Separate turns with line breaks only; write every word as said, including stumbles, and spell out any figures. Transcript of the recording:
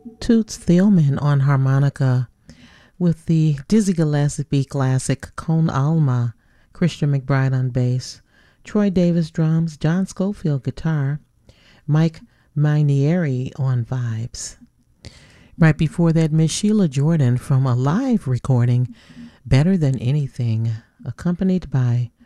Toots Thielman on harmonica with the Dizzy Gillespie classic Con Alma, Christian McBride on bass, Troy Davis drums, John Schofield guitar, Mike Mainieri on vibes. Right before that, Miss Sheila Jordan from a live recording, Better Than Anything, accompanied by